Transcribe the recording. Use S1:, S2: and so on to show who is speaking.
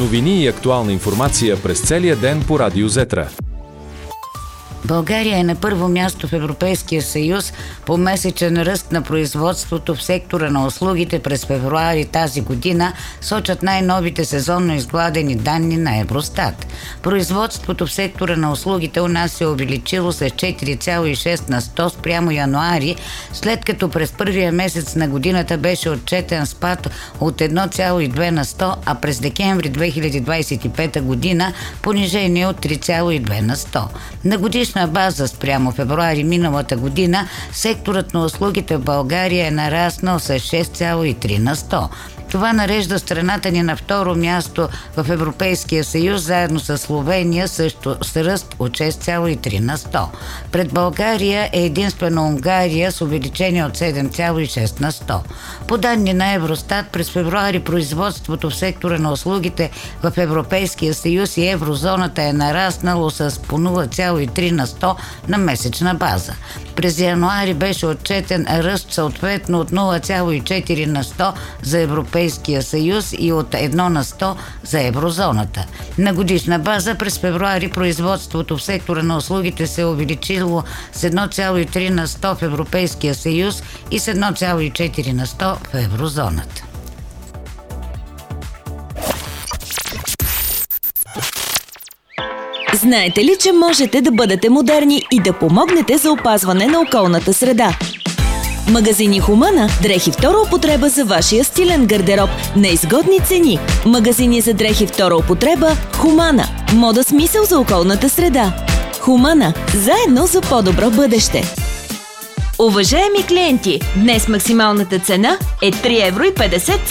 S1: Новини и актуална информация през целия ден по Радио Зетра.
S2: България е на първо място в Европейския съюз по месечен ръст на производството в сектора на услугите през февруари тази година, сочат най-новите сезонно изгладени данни на Евростат. Производството в сектора на услугите у нас се увеличило с 4,6 на 100 спрямо януари, след като през първия месец на годината беше отчетен спад от 1,2 на 100, а през декември 2025 година понижение от 3,2 на 100. На годишна база спрямо февруари миналата година секторът на услугите в България е нараснал с 6,3 на 100. Това нарежда страната ни на второ място в Европейския съюз, заедно с Словения, също с ръст от 6,3 на 100. Пред България е единствено Унгария с увеличение от 7,6 на 100. По данни на Евростат, през февруари производството в сектора на услугите в Европейския съюз и еврозоната е нараснало с по 0,3 на 100 на месечна база. През януари беше отчетен ръст съответно от 0,4 на 100 за Европейския съюз и от 1 на 100 за еврозоната. На годишна база през февруари производството в сектора на услугите се е увеличило с 1,3 на 100 в Европейския съюз и с 1,4 на 100 в еврозоната.
S3: Знаете ли, че можете да бъдете модерни и да помогнете за опазване на околната среда? Магазини Хумана – дрехи втора употреба за вашия стилен гардероб на изгодни цени. Магазини за дрехи втора употреба Хумана. Мода с мисъл за околната среда. Хумана – заедно за по-добро бъдеще. Уважаеми клиенти, днес максималната цена е 3,50 евро